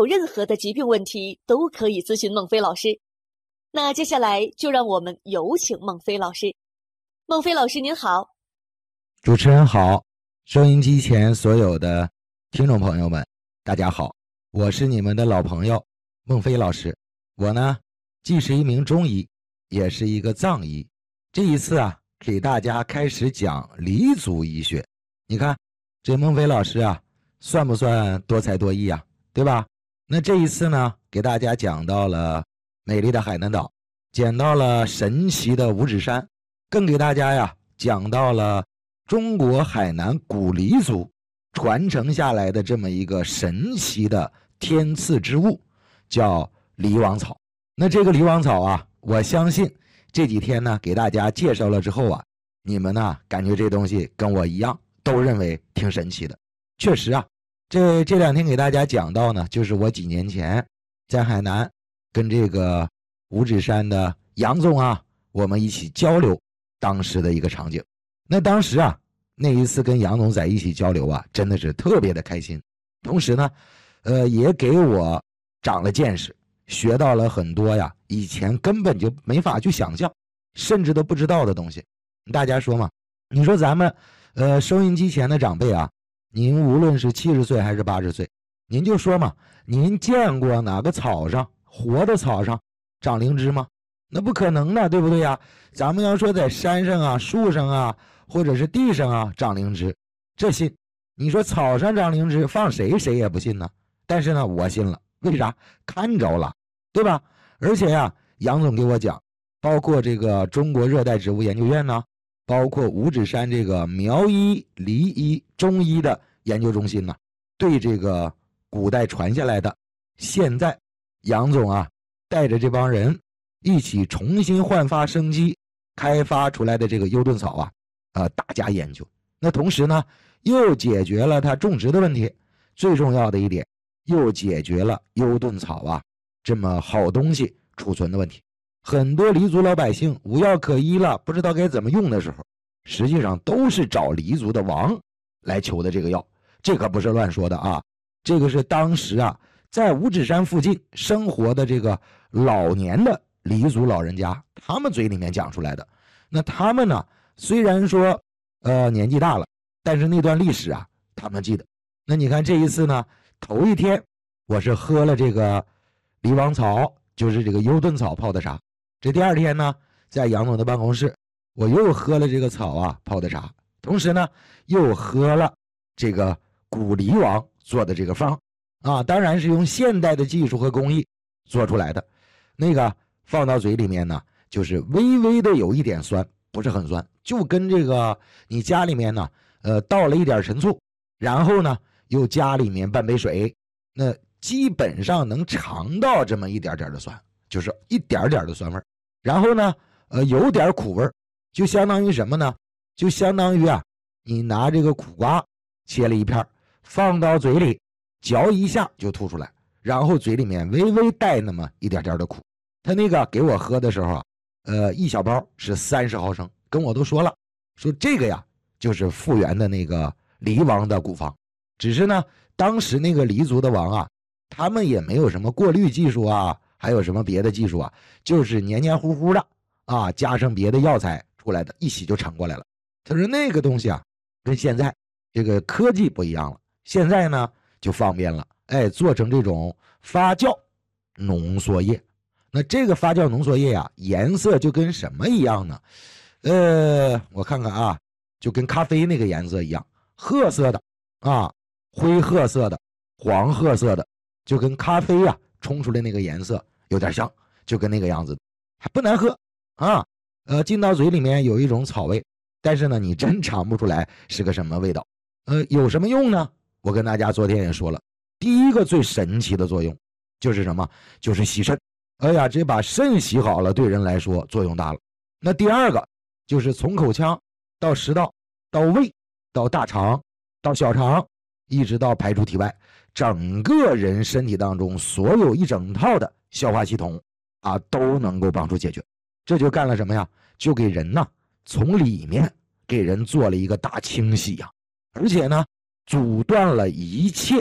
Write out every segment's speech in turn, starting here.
有任何的疾病问题都可以咨询孟非老师。那接下来就让我们有请孟非老师。孟非老师您好。 主持人好，收音机前所有的听众朋友们大家好，我是你们的老朋友孟非老师。我呢既是一名中医，也是一个藏医。这一次啊，给大家开始讲黎族医学。你看这孟非老师啊，算不算多才多艺啊？对吧？那这一次呢，给大家讲到了美丽的海南岛，讲到了神奇的五指山，更给大家呀讲到了中国海南古黎族传承下来的这么一个神奇的天赐之物，叫黎王草。那这个黎王草啊，我相信这几天呢给大家介绍了之后啊，你们呢感觉这东西跟我一样，都认为挺神奇的。确实啊，这两天给大家讲到呢，就是我几年前在海南跟这个五指山的杨总啊，我们一起交流当时的一个场景。那当时啊，那一次跟杨总在一起交流啊，真的是特别的开心。同时呢，也给我长了见识，学到了很多呀，以前根本就没法去想象，甚至都不知道的东西。大家说嘛，你说咱们收音机前的长辈啊，您无论是70岁还是80岁，您就说嘛，您见过哪个草上，活的草上长灵芝吗？那不可能的，对不对呀？咱们要说在山上啊、树上啊，或者是地上啊长灵芝，这信。你说草上长灵芝，放谁也不信呢。但是呢，我信了，为啥？看着了，对吧？而且呀，杨总给我讲，包括这个中国热带植物研究院呢，包括五指山这个苗医、黎医、中医的研究中心呢，对这个古代传下来的，现在杨总啊带着这帮人一起重新焕发生机，开发出来的这个优盾草啊，大家研究。那同时呢，又解决了它种植的问题，最重要的一点，又解决了优盾草啊这么好东西储存的问题。很多黎族老百姓无药可医了，不知道该怎么用的时候，实际上都是找黎族的王来求的这个药。这可不是乱说的啊，这个是当时啊在五指山附近生活的这个老年的黎族老人家，他们嘴里面讲出来的。那他们呢，虽然说年纪大了，但是那段历史啊他们记得。那你看这一次呢，头一天我是喝了这个黎王草，就是这个优盾草泡的茶。这第二天呢，在杨总的办公室，我又喝了这个草啊泡的茶，同时呢又喝了这个古黎王做的这个方啊，当然是用现代的技术和工艺做出来的。那个放到嘴里面呢，就是微微的有一点酸，不是很酸，就跟这个你家里面呢倒了一点陈醋，然后呢又家里面半杯水，那基本上能尝到这么一点点的酸，就是一点点的酸味。然后呢有点苦味，就相当于什么呢？就相当于啊你拿这个苦瓜切了一片，放到嘴里嚼一下就吐出来，然后嘴里面微微带那么一点点的苦。他那个给我喝的时候啊一小包是30毫升，跟我都说了，说这个呀就是复原的那个黎王的古方。只是呢当时那个黎族的王啊，他们也没有什么过滤技术啊，还有什么别的技术啊，就是黏黏糊糊的啊，加上别的药材出来的，一洗就盛过来了。他说那个东西啊跟现在这个科技不一样了，现在呢就方便了，做成这种发酵浓缩液。那这个发酵浓缩液啊，颜色就跟什么一样呢？我看看啊，就跟咖啡那个颜色一样，褐色的啊，灰褐色的，黄褐色的，就跟咖啡啊冲出来那个颜色有点像，就跟那个样子，还不难喝啊。进到嘴里面有一种草味，但是呢，你真尝不出来是个什么味道。有什么用呢？我跟大家昨天也说了，第一个最神奇的作用就是什么？就是洗肾。哎呀，这把肾洗好了，对人来说作用大了。那第二个就是从口腔到食道到胃到大肠到小肠，一直到排出体外，整个人身体当中所有一整套的消化系统啊都能够帮助解决。这就干了什么呀？就给人呢从里面给人做了一个大清洗呀，而且呢阻断了一切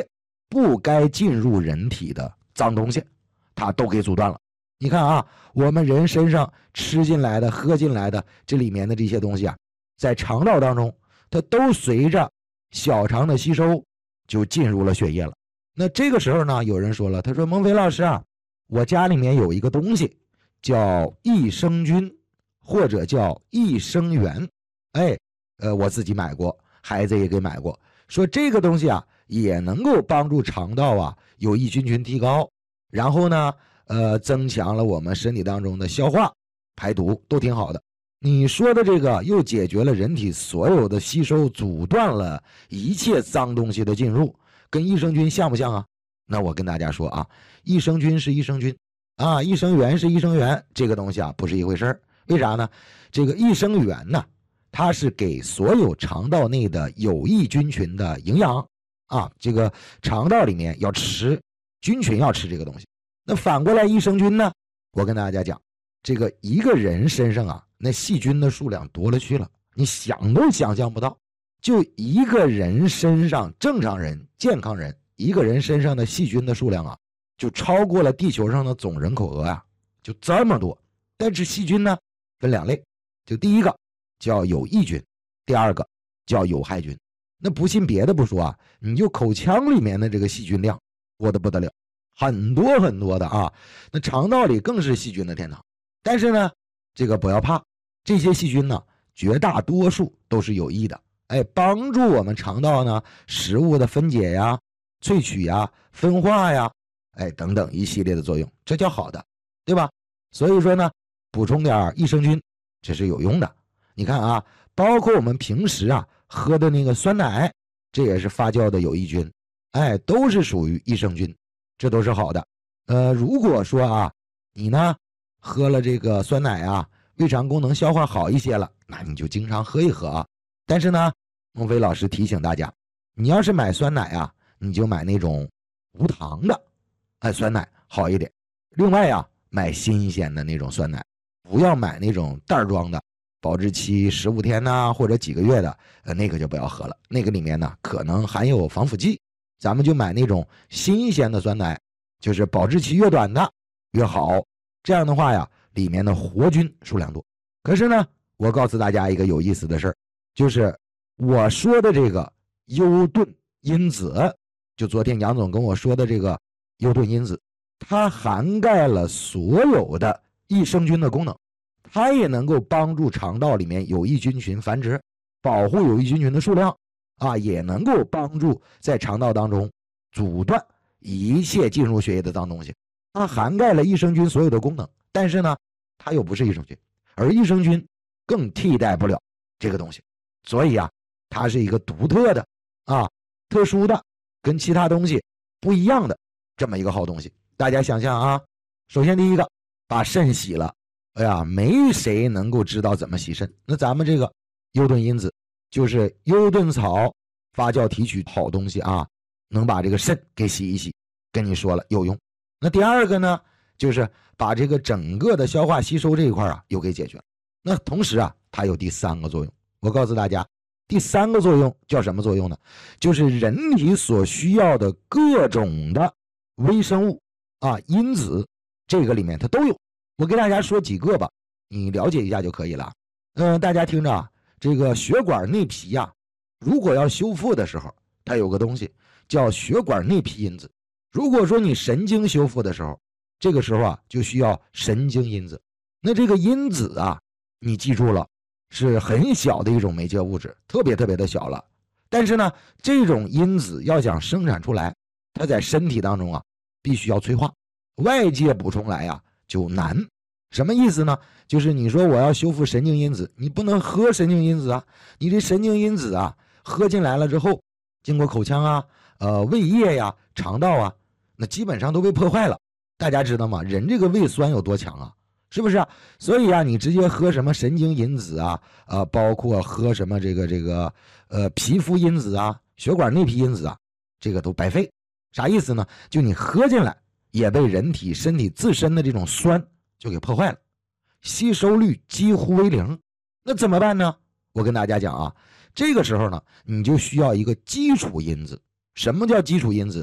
不该进入人体的脏东西，它都给阻断了。你看啊，我们人身上吃进来的、喝进来的这里面的这些东西啊，在肠道当中，它都随着小肠的吸收就进入了血液了。那这个时候呢，有人说了，他说孟非老师啊，我家里面有一个东西叫益生菌或者叫益生元，我自己买过，孩子也给买过，说这个东西啊也能够帮助肠道啊有益菌群提高，然后呢增强了我们身体当中的消化排毒，都挺好的。你说的这个又解决了人体所有的吸收，阻断了一切脏东西的进入，跟益生菌像不像啊？那我跟大家说啊，益生菌是益生菌啊，益生元是益生元，这个东西啊不是一回事儿。为啥呢？这个益生元呢，它是给所有肠道内的有益菌群的营养啊，这个肠道里面要吃菌群，要吃这个东西。那反过来益生菌呢，我跟大家讲，这个一个人身上啊，那细菌的数量多了去了，你想都想象不到。就一个人身上，正常人、健康人，一个人身上的细菌的数量啊，就超过了地球上的总人口额啊，就这么多。但是细菌呢，分两类，就第一个叫有益菌，第二个叫有害菌。那不信别的不说啊，你就口腔里面的这个细菌量多得不得了，很多很多的啊。那肠道里更是细菌的天堂。但是呢，这个不要怕，这些细菌呢，绝大多数都是有益的，帮助我们肠道呢食物的分解呀、萃取呀、分化呀，等等一系列的作用，这叫好的，对吧？所以说呢，补充点益生菌，这是有用的。你看啊，包括我们平时啊喝的那个酸奶，这也是发酵的有益菌，都是属于益生菌，这都是好的。如果说啊，你呢喝了这个酸奶啊，胃肠功能消化好一些了，那你就经常喝一喝啊。但是呢，孟非老师提醒大家，你要是买酸奶啊，你就买那种无糖的，酸奶好一点。另外啊，买新鲜的那种酸奶，不要买那种袋装的，保质期15天呐，或者几个月的，那个就不要喝了，那个里面呢可能含有防腐剂。咱们就买那种新鲜的酸奶，就是保质期越短的越好。这样的话呀，里面的活菌数量多。可是呢，我告诉大家一个有意思的事儿，就是我说的这个优盾因子，就昨天杨总跟我说的这个优盾因子，它涵盖了所有的益生菌的功能，它也能够帮助肠道里面有益菌群繁殖，保护有益菌群的数量啊，也能够帮助在肠道当中阻断一切进入血液的脏东西。它涵盖了益生菌所有的功能，但是呢，它又不是益生菌，而益生菌更替代不了这个东西，所以啊，它是一个独特的特殊的，跟其他东西不一样的这么一个好东西。大家想象啊，首先第一个，把肾洗了，没谁能够知道怎么洗肾，那咱们这个优盾因子就是优盾草发酵提取好东西啊，能把这个肾给洗一洗，跟你说了有用。那第二个呢，就是把这个整个的消化吸收这一块啊又给解决了。那同时啊，它有第三个作用，我告诉大家，第三个作用叫什么作用呢？就是人体所需要的各种的微生物因子，这个里面它都有。我给大家说几个吧，你了解一下就可以了。大家听着啊，这个血管内皮啊，如果要修复的时候，它有个东西叫血管内皮因子。如果说你神经修复的时候，这个时候啊就需要神经因子。那这个因子啊，你记住了，是很小的一种媒介物质，特别特别的小了。但是呢，这种因子要想生产出来，它在身体当中啊必须要催化，外界补充来啊就难。什么意思呢？就是你说我要修复神经因子，你不能喝神经因子啊，你这神经因子啊喝进来了之后，经过口腔啊、胃液呀、肠道啊，那基本上都被破坏了。大家知道吗？人这个胃酸有多强啊？是不是啊？所以啊，你直接喝什么神经因子啊，包括喝什么这个皮肤因子啊、血管内皮因子啊，这个都白费。啥意思呢？就你喝进来，也被身体自身的这种酸就给破坏了，吸收率几乎为零。那怎么办呢？我跟大家讲啊，这个时候呢，你就需要一个基础因子。什么叫基础因子呢？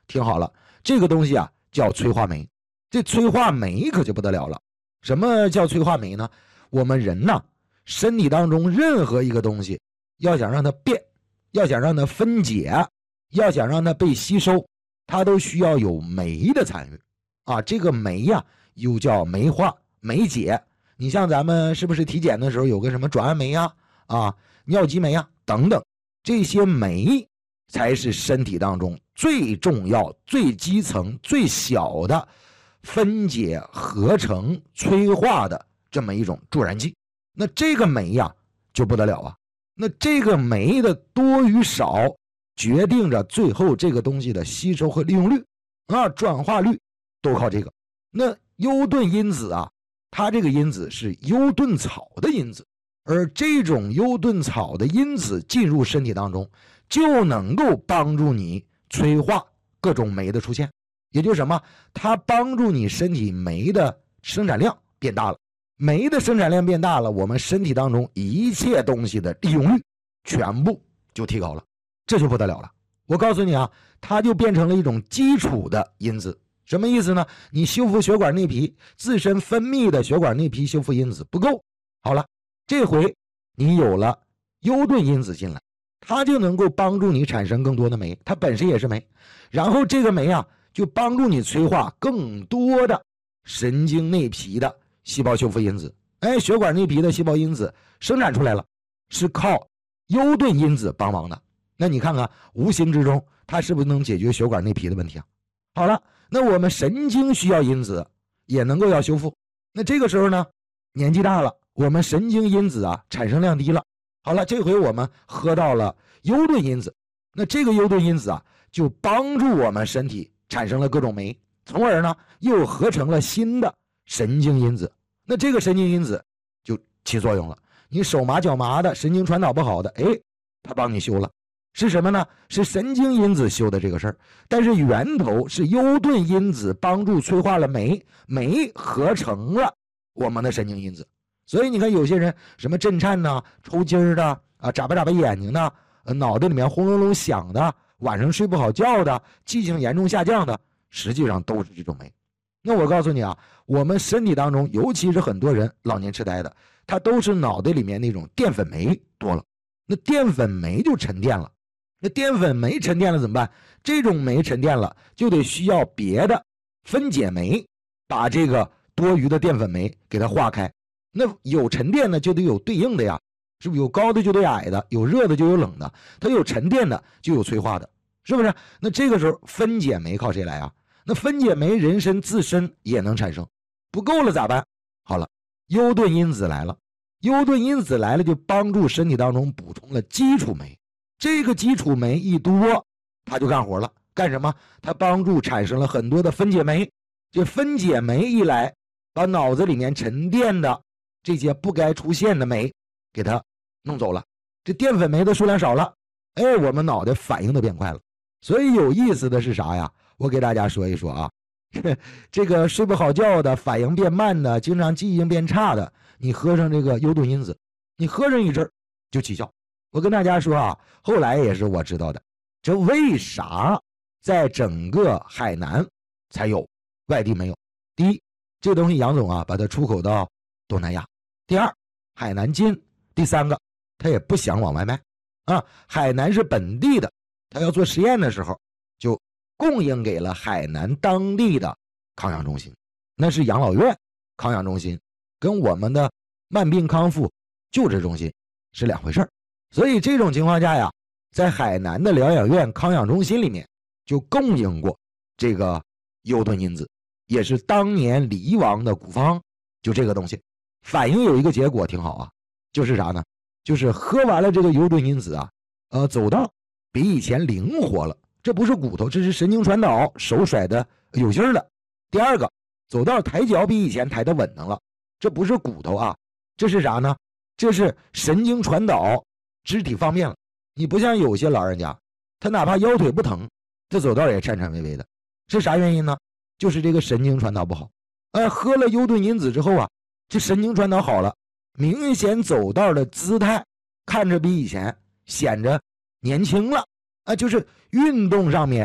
听好了，这个东西啊叫催化酶。这催化酶可就不得了了。什么叫催化酶呢？我们人呐，身体当中任何一个东西，要想让它变，要想让它分解，要想让它被吸收，它都需要有酶的参与啊。这个酶呀，又叫酶化、酶解。你像咱们是不是体检的时候有个什么转氨酶呀、尿激酶呀等等，这些酶才是身体当中最重要、最基层、最小的分解、合成、催化的这么一种助燃剂。那这个酶呀就不得了啊。那这个酶的多与少，决定着最后这个东西的吸收和利用率转化率都靠这个。那优盾因子啊，它这个因子是优盾草的因子，而这种优盾草的因子进入身体当中，就能够帮助你催化各种酶的出现。也就是什么？它帮助你身体酶的生产量变大了，酶的生产量变大了，我们身体当中一切东西的利用率全部就提高了，这就不得了了。我告诉你啊，它就变成了一种基础的因子。什么意思呢？你修复血管内皮，自身分泌的血管内皮修复因子不够，好了，这回你有了优盾因子进来，它就能够帮助你产生更多的酶，它本身也是酶，然后这个酶啊就帮助你催化更多的神经内皮的细胞修复因子。血管内皮的细胞因子生产出来了，是靠优盾因子帮忙的。那你看看，无形之中它是不是能解决血管内皮的问题啊？好了，那我们神经需要因子也能够要修复。那这个时候呢，年纪大了，我们神经因子啊产生量低了。好了，这回我们喝到了优盾因子，那这个优盾因子啊就帮助我们身体产生了各种酶，从而呢又合成了新的神经因子。那这个神经因子就起作用了，你手麻脚麻的，神经传导不好的，它帮你修了。是什么呢？是神经因子修的这个事儿，但是源头是优盾因子帮助催化了酶，酶合成了我们的神经因子。所以你看有些人什么震颤呐、抽筋儿的眨巴眨巴眼睛的，脑袋里面轰隆隆响的，晚上睡不好觉的，记性严重下降的，实际上都是这种酶。那我告诉你啊，我们身体当中，尤其是很多人老年痴呆的，他都是脑袋里面那种淀粉酶多了，那淀粉酶就沉淀了。那淀粉酶沉淀了怎么办？这种酶沉淀了，就得需要别的分解酶把这个多余的淀粉酶给它化开。那有沉淀的就得有对应的呀，是不是？有高的就得矮的，有热的就有冷的，它有沉淀的就有催化的，是不是？那这个时候分解酶靠谁来啊？那分解酶人参自身也能产生，不够了咋办？好了，优盾因子来了，优盾因子来了就帮助身体当中补充了基础酶。这个基础酶一多，它就干活了。干什么？它帮助产生了很多的分解酶。这分解酶一来，把脑子里面沉淀的这些不该出现的酶给它弄走了，这淀粉酶的数量少了，我们脑袋反应都变快了。所以有意思的是啥呀？我给大家说一说啊，这个睡不好觉的，反应变慢的，经常记忆变差的，你喝上这个优盾因子，你喝上一阵就起效。我跟大家说啊，后来也是我知道的，这为啥在整个海南才有，外地没有？第一，这东西杨总啊把它出口到东南亚；第二，海南近；第三个，他也不想往外卖啊。海南是本地的，他要做实验的时候就供应给了海南当地的康养中心，那是养老院康养中心，跟我们的慢病康复救治中心是两回事儿。所以这种情况下呀，在海南的疗养院康养中心里面就供应过这个优盾因子，也是当年黎王的古方，就这个东西反应有一个结果挺好啊，就是啥呢？就是喝完了这个优盾因子啊，走道比以前灵活了，这不是骨头，这是神经传导，手甩的有劲儿了。第二个，走道抬脚比以前抬得稳当了，这不是骨头啊，这是啥呢？这是神经传导，肢体方便了。你不像有些老人家，他哪怕腰腿不疼，这走道也颤颤巍巍的，是啥原因呢？就是这个神经传导不好。喝了优盾因子之后啊，这神经传导好了，明显走道的姿态看着比以前显着年轻了啊，就是运动上面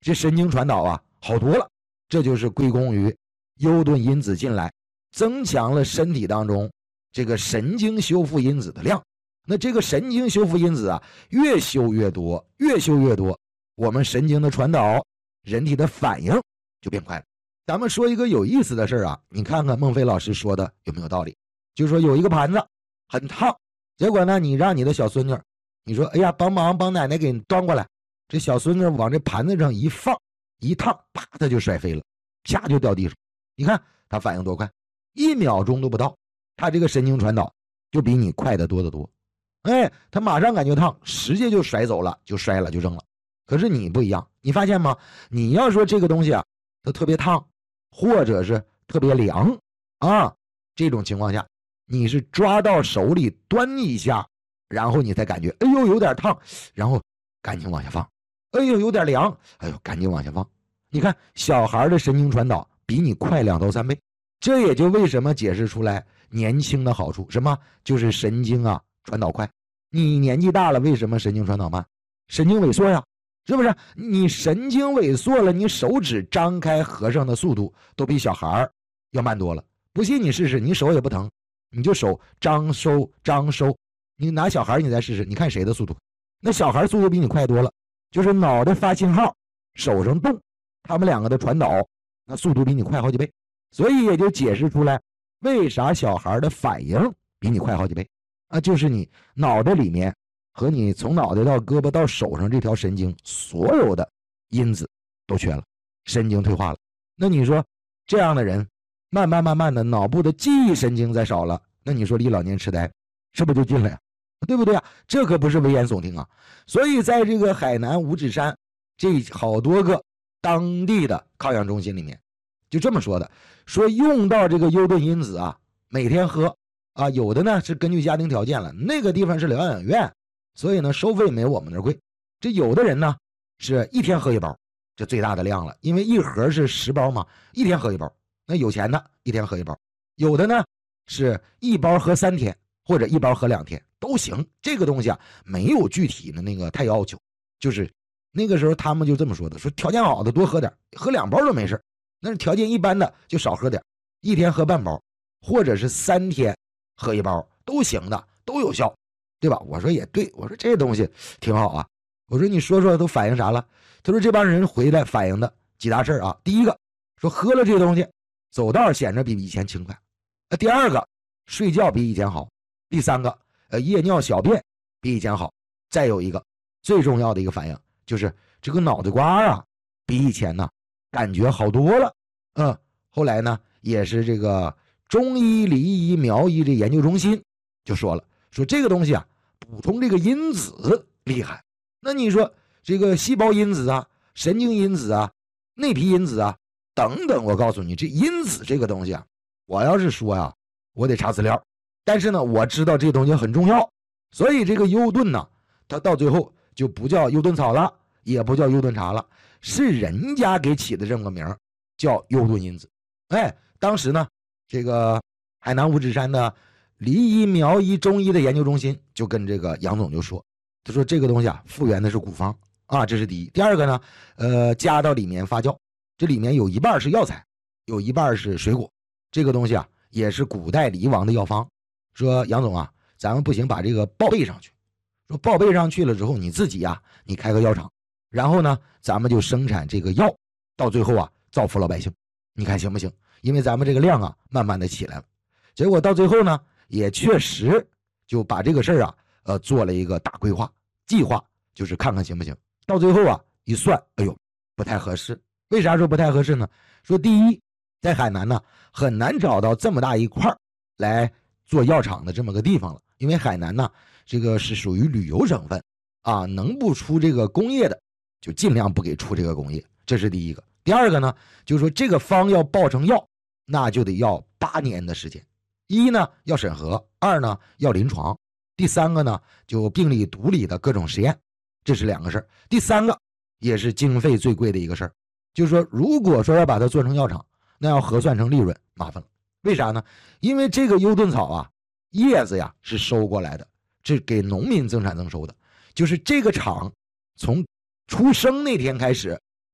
这神经传导啊好多了。这就是归功于优顿因子进来，增强了身体当中这个神经修复因子的量。那这个神经修复因子啊，越修越多，越修越多，我们神经的传导，人体的反应就变快了。咱们说一个有意思的事啊，你看看孟非老师说的有没有道理？就说有一个盘子很烫，结果呢，你让你的小孙女，你说哎呀，帮忙帮奶奶给你端过来，这小孙女往这盘子上一放，一烫，啪，他就摔飞了，啪就掉地上。你看他反应多快，1秒钟都不到，他这个神经传导就比你快得多得多。哎，他马上感觉烫，直接就甩走了，就摔了，就扔了。可是你不一样，你发现吗？你要说这个东西啊，它特别烫，或者是特别凉啊，这种情况下，你是抓到手里端一下，然后你才感觉，哎呦有点烫，然后赶紧往下放。哎呦有点凉，哎呦赶紧往下放。你看小孩的神经传导比你快2到3倍，这也就为什么解释出来年轻的好处，什么就是神经啊传导快。你年纪大了为什么神经传导慢？神经萎缩呀，是不是？你神经萎缩了，你手指张开合上的速度都比小孩要慢多了。不信你试试，你手也不疼，你就手张收张收，你拿小孩你再试试，你看谁的速度？那小孩速度比你快多了，就是脑袋发信号，手上动，他们两个的传导那速度比你快好几倍。所以也就解释出来为啥小孩的反应比你快好几倍啊，就是你脑袋里面和你从脑袋到胳膊到手上这条神经所有的因子都缺了，神经退化了。那你说这样的人慢慢的脑部的记忆神经再少了，那你说离老年痴呆是不是就近了呀？对不对啊？这可不是危言耸听啊。所以在这个海南五指山这好多个当地的康养中心里面就这么说的，说用到这个优顿因子啊，每天喝啊，有的呢是根据家庭条件了，那个地方是疗养院，所以呢收费没我们那儿贵。这有的人呢是1天喝1包，这最大的量了，因为一盒是10包嘛，1天喝1包。那有钱的1天喝1包，有的呢是1包喝3天，或者1包喝2天都行。这个东西啊没有具体的那个太要求，就是那个时候他们就这么说的，说条件好的多喝点，喝2包都没事，那是条件一般的就少喝点，1天喝半包，或者是3天喝1包都行的，都有效，对吧？我说也对，我说这东西挺好啊。我说你说说都反映啥了？他说这帮人回来反映的几大事啊。第一个说喝了这个东西走道显得比以前轻快，第二个睡觉比以前好，第三个夜尿小便比以前好，再有一个最重要的一个反应就是这个脑袋瓜啊比以前呢感觉好多了。后来呢也是这个中医梨医苗医这研究中心就说了，说这个东西啊补充这个因子厉害。那你说这个细胞因子啊、神经因子啊、内皮因子啊等等，我告诉你这因子这个东西啊，我要是说呀我得查资料，但是呢我知道这东西很重要，所以这个优顿呢它到最后就不叫优顿草了，也不叫优顿茶了，是人家给起的这么个名叫优顿因子。当时呢这个海南五指山的梨医苗医中医的研究中心就跟这个杨总就说，他说这个东西啊复原的是古方啊，这是第一。第二个呢加到里面发酵，这里面有一半是药材，有一半是水果，这个东西啊也是古代黎王的药方。说杨总啊，咱们不行把这个报备上去，说报备上去了之后你自己啊你开个药厂，然后呢咱们就生产这个药，到最后啊造福老百姓，你看行不行？因为咱们这个量啊慢慢的起来了。结果到最后呢也确实就把这个事儿啊做了一个大规划计划，就是看看行不行。到最后啊一算，哎呦不太合适。为啥说不太合适呢？说第一，在海南呢很难找到这么大一块来做药厂的这么个地方了，因为海南呢这个是属于旅游省份啊，能不出这个工业的就尽量不给出这个工业，这是第一个。第二个呢就是说这个方要爆成药那就得要8年的时间，一呢要审核，二呢要临床，第三个呢就病理毒理的各种实验，这是2个事儿。第三个也是经费最贵的一个事儿，就是说如果说要把它做成药厂，那要核算成利润麻烦了。为啥呢？因为这个优顿草啊叶子呀是收过来的，这给农民增产增收的，就是这个厂从出生那天开始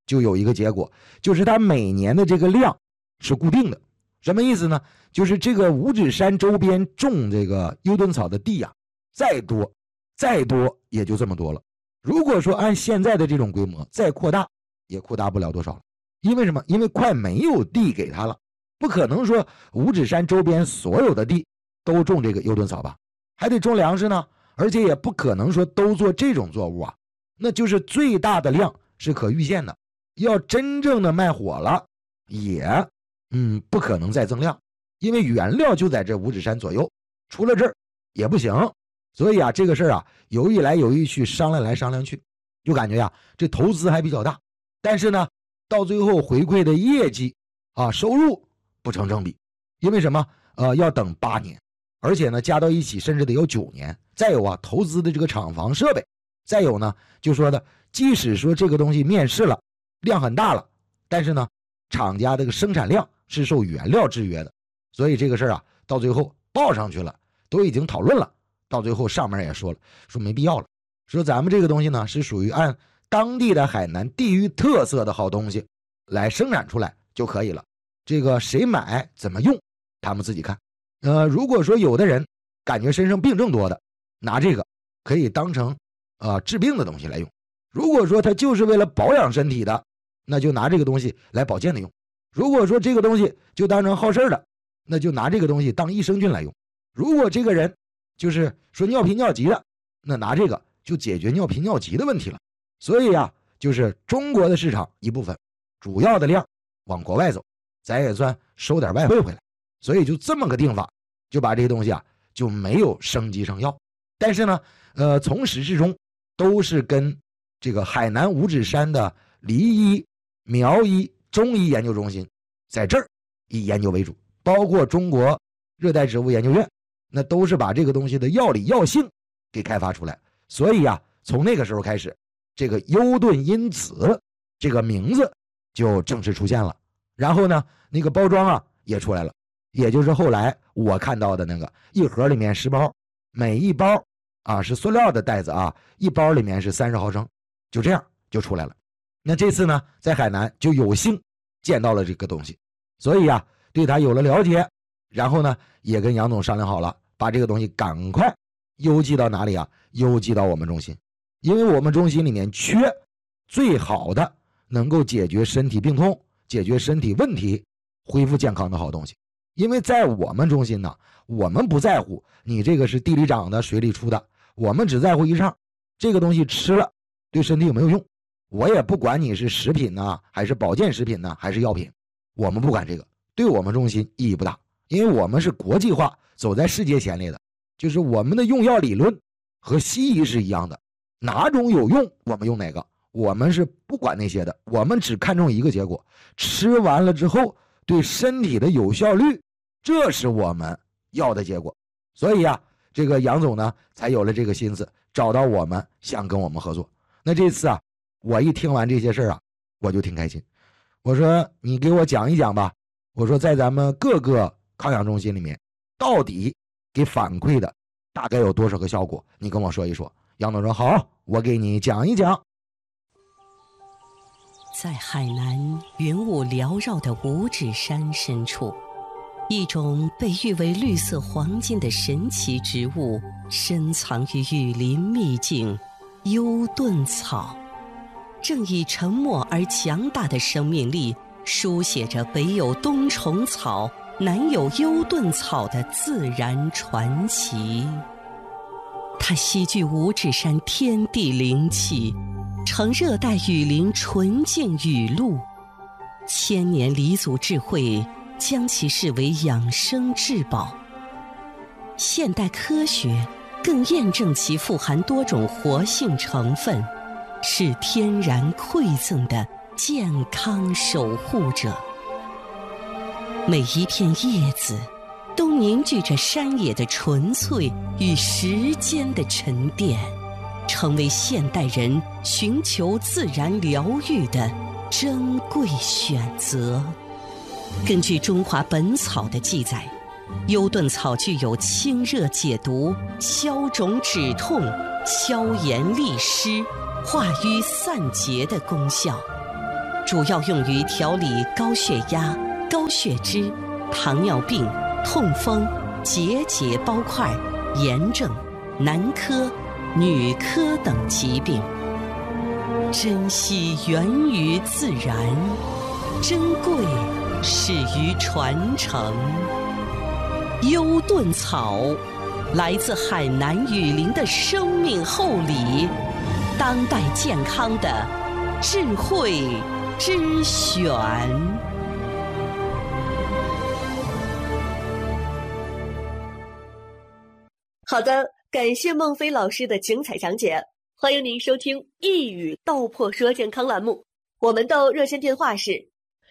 就有一个结果，就是它每年的这个量是固定的。什么意思呢？就是这个五指山周边种这个优盾草的地啊，再多也就这么多了。如果说按现在的这种规模再扩大，也扩大不了多少了。因为什么？因为快没有地给他了，不可能说五指山周边所有的地都种这个优盾草吧，还得种粮食呢，而且也不可能说都做这种作物啊，那就是最大的量是可预见的，要真正的卖火了，也不可能再增量，因为原料就在这五指山左右，除了这儿也不行。所以啊，这个事儿啊，犹豫来犹豫去，商量来商量去，就感觉呀，这投资还比较大，但是呢，到最后回馈的业绩啊，收入不成正比。因为什么？要等8年，而且呢，加到一起甚至得有9年。再有啊，投资的这个厂房设备，再有呢，就说的，即使说这个东西面世了，量很大了，但是呢，厂家这个生产量是受原料制约的，所以这个事儿啊，到最后报上去了，都已经讨论了，到最后上面也说了，说没必要了，说咱们这个东西呢，是属于按当地的海南地域特色的好东西来生产出来就可以了，这个谁买怎么用他们自己看。如果说有的人感觉身上病症多的，拿这个可以当成治病的东西来用，如果说他就是为了保养身体的，那就拿这个东西来保健的用，如果说这个东西就当成好事的，那就拿这个东西当益生菌来用，如果这个人就是说尿频尿急的，那拿这个就解决尿频尿急的问题了。所以啊，就是中国的市场一部分主要的量往国外走，咱也算收点外汇回来，所以就这么个定法，就把这些东西啊就没有升级成药。但是呢从始至终都是跟这个海南五指山的梨医、苗医、中医研究中心在这儿以研究为主，包括中国热带植物研究院，那都是把这个东西的药理药性给开发出来。所以啊，从那个时候开始，这个优盾因子这个名字就正式出现了。然后呢，那个包装啊也出来了，也就是后来我看到的那个一盒里面10包，每一包啊是塑料的袋子啊，一包里面是30毫升，就这样就出来了。那这次呢，在海南就有幸见到了这个东西，所以啊，对他有了了解，然后呢，也跟杨总商量好了，把这个东西赶快邮寄到哪里啊？邮寄到我们中心，因为我们中心里面缺最好的能够解决身体病痛、解决身体问题、恢复健康的好东西。因为在我们中心呢，我们不在乎你这个是地里长的、水里出的，我们只在乎一上，这个东西吃了对身体有没有用。我也不管你是食品呢，还是保健食品呢，还是药品，我们不管这个，对我们中心意义不大，因为我们是国际化，走在世界前列的，就是我们的用药理论和西医是一样的，哪种有用我们用哪个，我们是不管那些的，我们只看重一个结果，吃完了之后对身体的有效率，这是我们要的结果。所以啊，这个杨总呢才有了这个心思，找到我们想跟我们合作。那这次啊，我一听完这些事儿啊，我就挺开心。我说你给我讲一讲吧，我说在咱们各个康养中心里面，到底给反馈的大概有多少个效果，你跟我说一说。杨总说好，我给你讲一讲。 在海南云雾缭绕的五指山深处，一种被誉为绿色黄金的神奇植物深藏于雨林秘境优盾草，正以沉默而强大的生命力书写着北有冬虫草、南有优盾草的自然传奇。它吸聚五指山天地灵气，呈热带雨林纯净雨露，千年黎祖智慧将其视为养生至宝。现代科学更验证其富含多种活性成分，是天然馈赠的健康守护者。每一片叶子都凝聚着山野的纯粹与时间的沉淀，成为现代人寻求自然疗愈的珍贵选择。根据《中华本草》的记载，优盾草具有清热解毒、消肿止痛、消炎利湿、化瘀散结的功效。 主要用于调理高血压、高血脂、糖尿病、痛风、结节包块、炎症、男科、女科等疾病。珍惜源于自然，珍贵始于传承。优盾草来自海南雨林的生命厚礼，当代健康的智慧之选。 好的，感谢孟非老师的精彩讲解。欢迎您收听一语道破说健康栏目，我们的热线电话是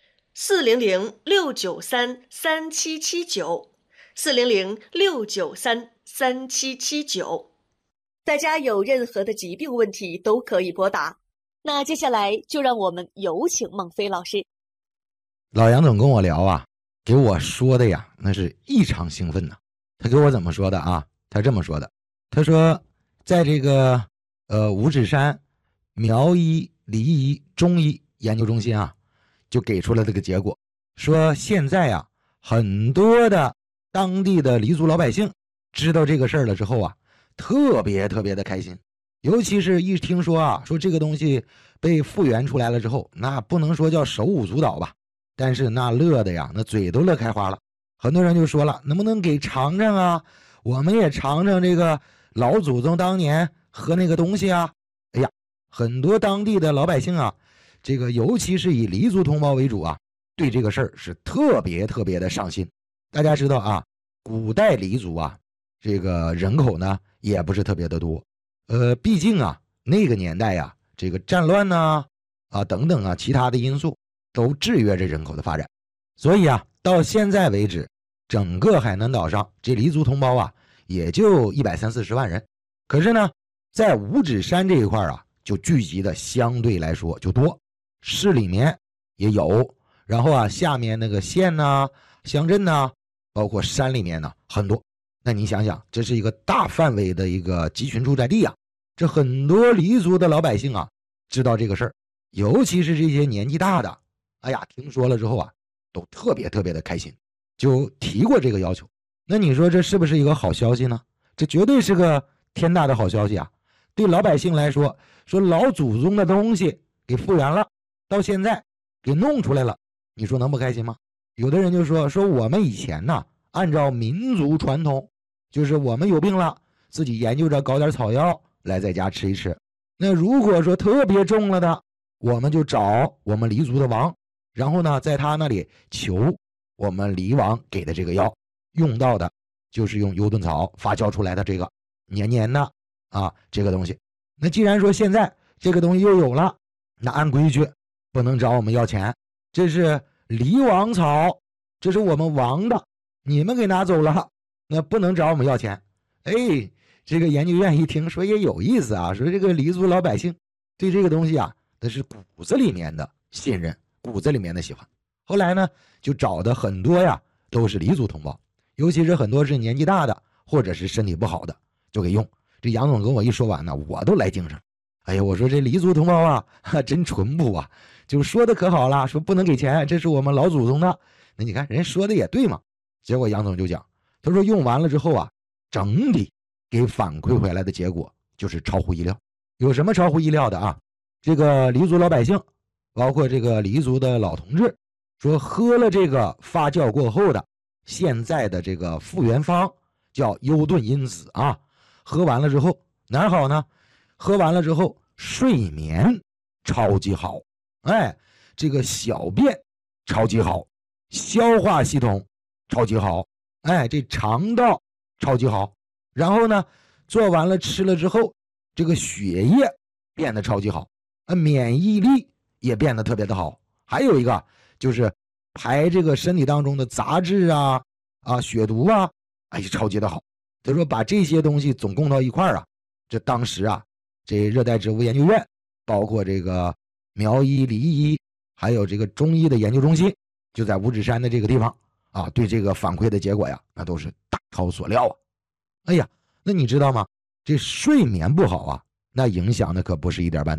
400-693-3779，400-693-3779。大家有任何的疾病问题都可以拨打。那接下来就让我们有请孟非老师。 老杨总跟我聊啊，给我说的呀，那是异常兴奋呐。他给我怎么说的啊？他这么说的，他说在这个五指山苗医、梨医、中医研究中心啊，就给出了这个结果，说现在啊，很多的当地的黎族老百姓知道这个事儿了之后啊，特别的开心。尤其是一听说啊，说这个东西被复原出来了之后，那不能说叫手舞足蹈吧，但是那乐的呀，那嘴都乐开花了。很多人就说了，能不能给尝尝啊？我们也尝尝这个老祖宗当年喝那个东西啊。哎呀，很多当地的老百姓啊，这个尤其是以黎族同胞为主啊，对这个事儿是特别的上心。大家知道啊，古代黎族啊，这个人口呢也不是特别的多，毕竟啊那个年代啊，这个战乱呐等等啊其他的因素都制约着人口的发展，所以啊到现在为止，整个海南岛上这黎族同胞啊也就130-140万人。可是呢，在五指山这一块啊，就聚集的相对来说就多，市里面也有，然后啊下面那个县呐、乡镇呐，包括山里面呢很多。那你想想，这是一个大范围的一个集群住宅地啊，这很多黎族的老百姓啊知道这个事儿，尤其是这些年纪大的，哎呀，听说了之后啊，都特别的开心，就提过这个要求。那你说这是不是一个好消息呢？这绝对是个天大的好消息啊！对老百姓来说，说老祖宗的东西给复原了，到现在给弄出来了，你说能不开心吗？有的人就说我们以前呢，按照民族传统，就是我们有病了，自己研究着搞点草药来在家吃一吃。那如果说特别重了的，我们就找我们黎族的王，然后呢，在他那里求我们黎王给的这个药，用到的就是用优盾草发酵出来的这个黏黏的啊这个东西。那既然说现在这个东西又有了，那按规矩不能找我们要钱，这是黎王草，这是我们王的，你们给拿走了，那不能找我们要钱。哎，这个研究院一听说也有意思啊，说这个黎族老百姓对这个东西啊，那是骨子里面的信任，骨子里面的喜欢。后来呢，就找的很多呀，都是黎族同胞，尤其是很多是年纪大的，或者是身体不好的，就给用。这杨总跟我一说完呢，我都来精神。哎呀，我说这黎族同胞啊，真淳朴啊，就说的可好了，说不能给钱，这是我们老祖宗的。那你看人说的也对嘛。结果杨总就讲，他说用完了之后啊，整体给反馈回来的结果就是超乎意料。有什么超乎意料的啊？这个黎族老百姓，包括这个黎族的老同志，说喝了这个发酵过后的现在的这个复原方叫优盾因子啊，喝完了之后哪儿好呢？喝完了之后睡眠超级好，哎，这个小便超级好，消化系统超级好，哎，这肠道超级好，然后呢做完了吃了之后，这个血液变得超级好，免疫力也变得特别的好，还有一个就是排这个身体当中的杂质啊血毒啊，哎，超级的好。他说把这些东西总共到一块儿啊，这当时啊，这热带植物研究院，包括这个苗医、梨医，还有这个中医的研究中心，就在五指山的这个地方啊，对这个反馈的结果呀，那都是大超所料啊。哎呀，那你知道吗？这睡眠不好啊，那影响的可不是一点半点。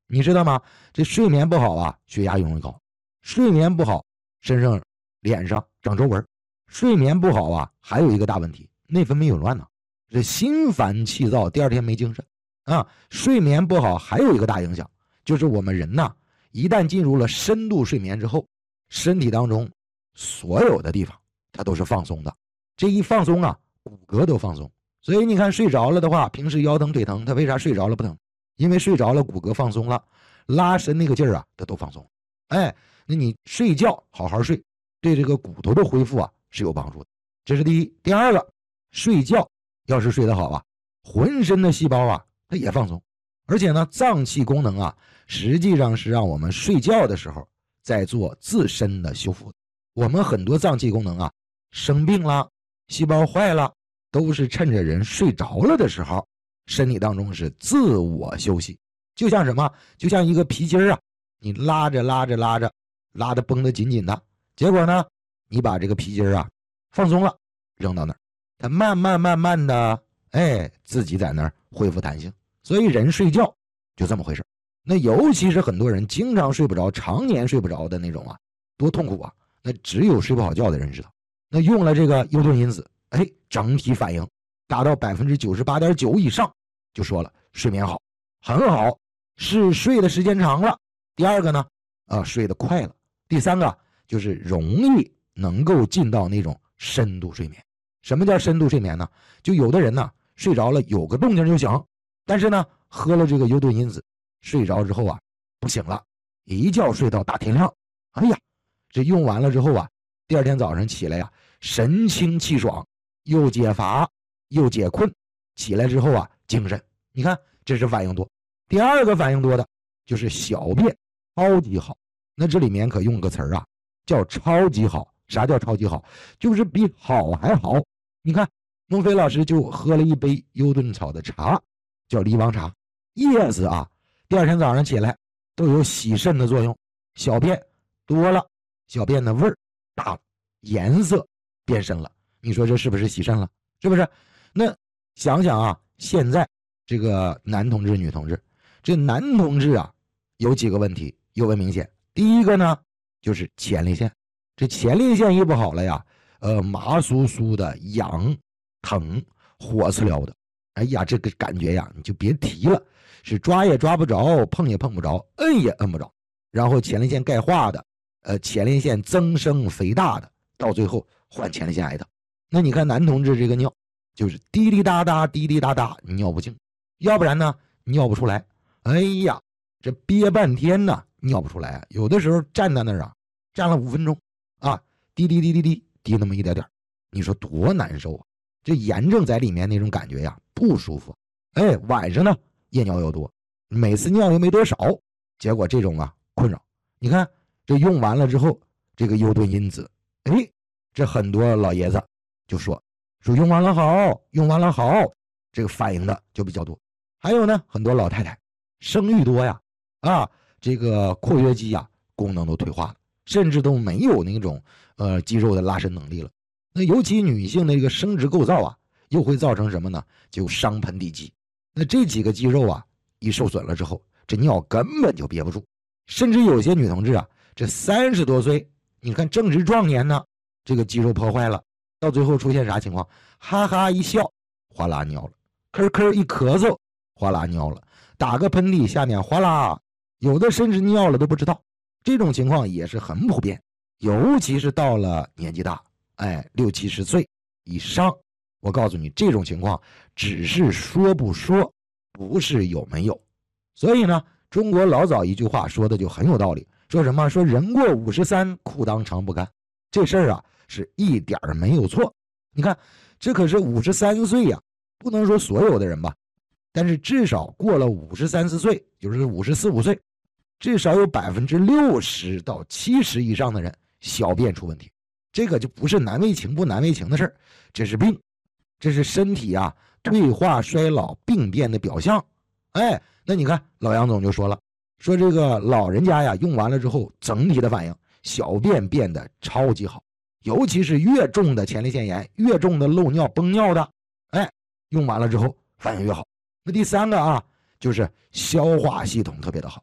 你知道吗？这睡眠不好啊，血压容易高；睡眠不好，身上、脸上长皱纹；睡眠不好啊，还有一个大问题，内分泌紊乱呢，这心烦气躁，第二天没精神啊。睡眠不好还有一个大影响，就是我们人呐，一旦进入了深度睡眠之后，身体当中所有的地方它都是放松的，这一放松啊，骨骼都放松。所以你看睡着了的话，平时腰疼腿疼，它为啥睡着了不疼？因为睡着了骨骼放松了，拉伸那个劲儿啊它都放松。哎，那你睡觉好好睡，对这个骨头的恢复啊是有帮助的。这是第一。第二个，睡觉要是睡得好啊，浑身的细胞啊它也放松，而且呢脏器功能啊实际上是让我们睡觉的时候在做自身的修复。我们很多脏器功能啊生病了，细胞坏了，都是趁着人睡着了的时候，身体当中是自我休息。就像什么？就像一个皮筋啊，你拉着拉得绷得紧紧的，结果呢你把这个皮筋啊放松了，扔到那儿，它慢慢的自己在那儿恢复弹性。所以人睡觉就这么回事。那尤其是很多人经常睡不着，常年睡不着的那种啊，多痛苦啊，那只有睡不好觉的人知道。那用了这个优顿因子，整体反应达到 98.9% 以上，就说了睡眠好，很好，是睡的时间长了。第二个呢睡得快了。第三个就是容易能够进到那种深度睡眠。什么叫深度睡眠呢？就有的人呢睡着了有个动静就醒，但是呢喝了这个优顿因子，睡着之后啊不醒了，一觉睡到大天亮。这用完了之后啊，第二天早上起来呀神清气爽，又解乏又解困，起来之后啊精神。你看这是反应多。第二个反应多的就是小便超级好。那这里面可用个词啊，叫超级好。啥叫超级好？就是比好还好。你看孟非老师就喝了一杯优顿草的茶，叫梨王茶，叶子啊第二天早上起来都有洗肾的作用，小便多了，小便的味儿大了，颜色变深了。你说这是不是洗肾了？是不是？那想想啊，现在这个男同志女同志，这男同志啊有几个问题尤为明显。第一个呢就是前列腺，这前列腺一不好了呀，麻酥酥的，痒疼，火刺撩的，这个感觉呀你就别提了，是抓也抓不着，碰也碰不着，摁也摁不着，然后前列腺钙化的，前列腺增生肥大的，到最后患前列腺癌的。那你看男同志这个尿就是滴滴答答尿不净，要不然呢尿不出来，这憋半天呢尿不出来，有的时候站在那儿啊，站了5分钟啊，滴滴那么一点点，你说多难受啊！这炎症在里面那种感觉呀不舒服。晚上呢夜尿又多，每次尿又没多少，结果这种啊困扰。你看这用完了之后，这个优顿因子，这很多老爷子就说用完了好，这个反应的就比较多。还有呢很多老太太生育多呀，这个括约肌啊功能都退化了，甚至都没有那种肌肉的拉伸能力了。那尤其女性的这个生殖构造啊又会造成什么呢？就伤盆底肌。那这几个肌肉啊一受损了之后，这尿根本就憋不住。甚至有些女同志啊，这30多岁，你看正值壮年呢，这个肌肉破坏了，到最后出现啥情况？哈哈一笑哗啦尿了，咳咳一咳嗽哗啦尿了，打个喷嚏下面哗啦，有的甚至尿了都不知道。这种情况也是很普遍，尤其是到了年纪大，60、70岁以上，我告诉你这种情况只是说不说，不是有没有。所以呢中国老早一句话说的就很有道理，说什么？说人过53裤裆长不干。这事儿啊是一点儿没有错。你看这可是53岁呀，不能说所有的人吧，但是至少过了53、4岁，就是54、5岁，至少有60%到70%以上的人小便出问题。这个就不是难为情不难为情的事儿，这是病，这是身体啊退化衰老病变的表象。那你看老杨总就说了，说这个老人家呀用完了之后整体的反应小便变得超级好，尤其是越重的前列腺炎，越重的漏尿崩尿的，用完了之后反应越好。那第三个啊就是消化系统特别的好。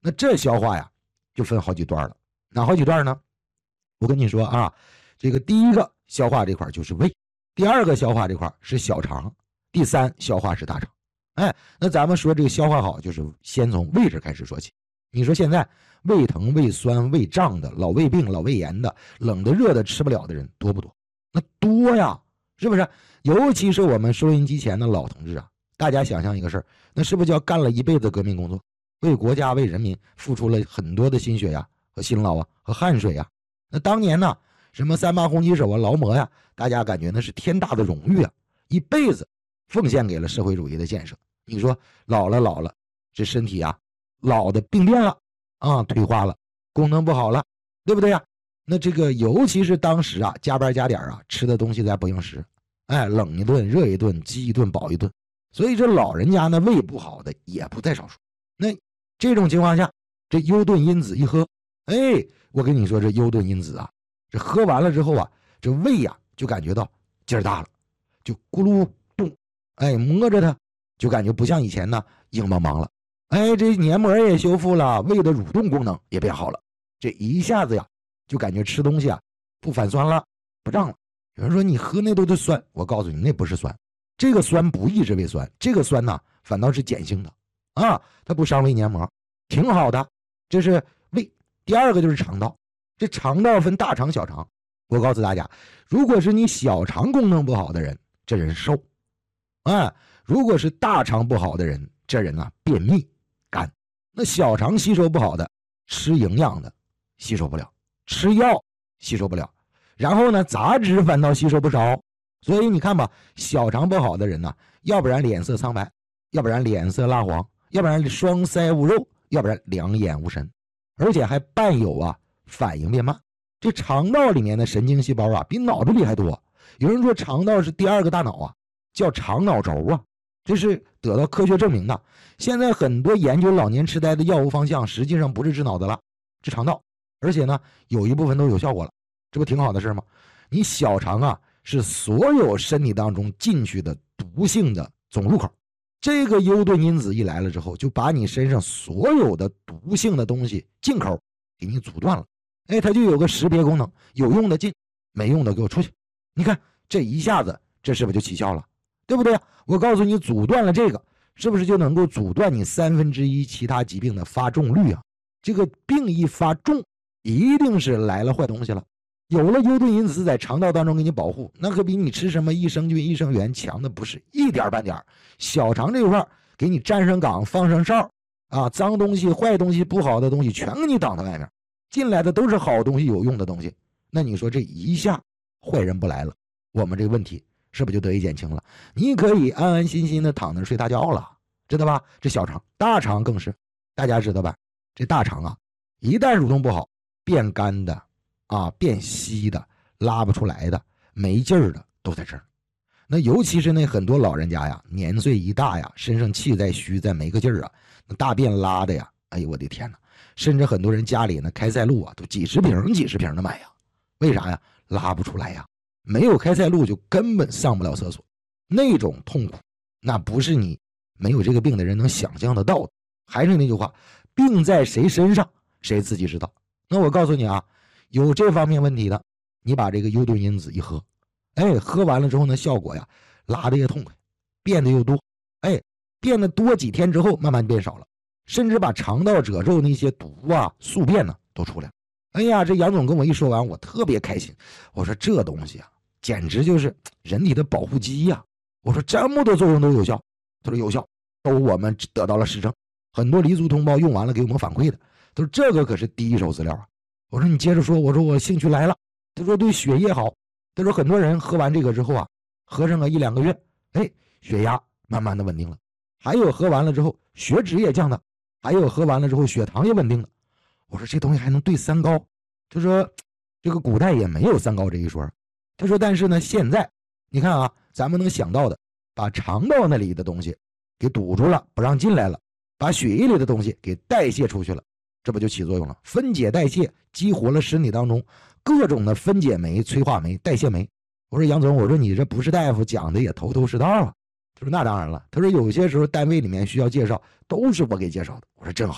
那这消化呀就分好几段了。哪好几段呢？我跟你说啊，这个第一个消化这块就是胃，第二个消化这块是小肠，第三消化是大肠。那咱们说这个消化好，就是先从胃这开始说起。你说现在胃疼、胃酸、胃胀的、老胃病、老胃炎的、冷的热的吃不了的人多不多？那多呀，是不是？尤其是我们收音机前的老同志啊，大家想象一个事儿，那是不是就要干了一辈子革命工作，为国家为人民付出了很多的心血呀和辛劳啊和汗水呀？那当年呢，什么3·8红旗手啊、劳模呀，大家感觉那是天大的荣誉啊，一辈子奉献给了社会主义的建设。你说老了，这身体啊老的病变了啊，退化了，功能不好了，对不对呀？那这个尤其是当时啊，加班加点啊，吃的东西再不应时，冷一顿热一顿，饥一顿饱一顿，所以这老人家呢胃不好的也不在少数。那这种情况下，这优顿因子一喝，我跟你说这优顿因子啊，这喝完了之后啊，这胃呀就感觉到劲儿大了，就咕噜动，摸着它就感觉不像以前呢硬邦邦了，这黏膜也修复了，胃的蠕动功能也变好了，这一下子呀就感觉吃东西啊不反酸了，不胀了。有人说你喝那都是酸，我告诉你那不是酸，这个酸不抑制胃酸，这个酸呢反倒是碱性的啊，它不伤胃黏膜，挺好的。这是胃。第二个就是肠道，这肠道分大肠小肠。我告诉大家，如果是你小肠功能不好的人，这人瘦，如果是大肠不好的人，这人啊便秘干。那小肠吸收不好的，吃营养的吸收不了，吃药吸收不了，然后呢杂质反倒吸收不少。所以你看吧，小肠不好的人呢，要不然脸色苍白，要不然脸色蜡黄，要不然双腮无肉，要不然两眼无神，而且还伴有啊反应变慢。这肠道里面的神经细胞啊比脑子里还多。有人说肠道是第二个大脑啊，叫肠脑轴啊，这是得到科学证明的。现在很多研究老年痴呆的药物方向实际上不是治脑子了，治肠道，而且呢有一部分都有效果了，这不挺好的事吗？你小肠啊是所有身体当中进去的毒性的总入口，这个优顿因子一来了之后，就把你身上所有的毒性的东西进口给你阻断了。它就有个识别功能，有用的进，没用的给我出去。你看这一下子，这是不是就起效了，对不对啊？我告诉你，阻断了这个，是不是就能够阻断你1/3其他疾病的发重率啊？这个病一发重，一定是来了坏东西了。有了优顿因子在肠道当中给你保护，那可比你吃什么益生菌、益生元强的不是一点半点。小肠这块给你站上岗，放上哨啊，脏东西、坏东西、不好的东西全给你挡在外面，进来的都是好东西、有用的东西。那你说这一下坏人不来了，我们这个问题是不是就得以减轻了？你可以安安心心的躺着睡大觉了，知道吧？这小肠、大肠更是，大家知道吧？这大肠啊，一旦蠕动不好，变干的啊，变稀的，拉不出来的，没劲儿的都在这儿。那尤其是那很多老人家呀，年岁一大呀，身上气再虚再没个劲儿啊，那大便拉的呀，哎呦我的天哪！甚至很多人家里呢开塞露啊，都几十瓶的买呀。为啥呀？拉不出来呀，没有开塞露就根本上不了厕所，那种痛苦，那不是你没有这个病的人能想象得到的。还是那句话，病在谁身上，谁自己知道。那我告诉你啊，有这方面问题的，你把这个优顿因子一喝，喝完了之后呢，效果呀，拉的也痛快，变得又多，变得多几天之后，慢慢变少了，甚至把肠道褶皱那些毒啊、宿便呢都出来了。哎呀，这杨总跟我一说完，我特别开心。我说这东西啊，简直就是人体的保护机呀！我说这么多作用都有效，他说有效，都我们得到了实证，很多黎族同胞用完了给我们反馈的，他说这个可是第一手资料啊。我说你接着说，我说我兴趣来了。他说对血液好，他说很多人喝完这个之后啊，喝上个1-2个月，血压慢慢的稳定了，还有喝完了之后血脂也降了，还有喝完了之后血糖也稳定了。我说这东西还能对三高？他说这个古代也没有三高这一说。他说但是呢，现在你看啊，咱们能想到的，把肠道那里的东西给堵住了，不让进来了，把血液里的东西给代谢出去了，这不就起作用了？分解代谢，激活了身体当中各种的分解酶、催化酶、代谢酶。我说杨总，我说你这不是大夫讲的也头头是道啊。他说那当然了，他说有些时候单位里面需要介绍，都是我给介绍的。我说真好。